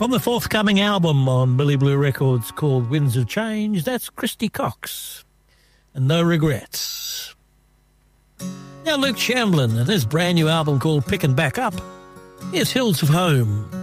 From the forthcoming album on Billy Blue Records called Winds of Change, that's Christy Cox and No Regrets. Now Luke Shamblin and his brand new album called Pickin' Back Up. Here's Hills of Home.